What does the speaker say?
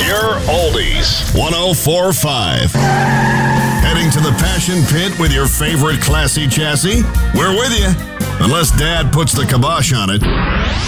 Pure Oldies 104.5. Heading to the Passion Pit with your favorite classy chassis? We're with you, unless Dad puts the kibosh on it.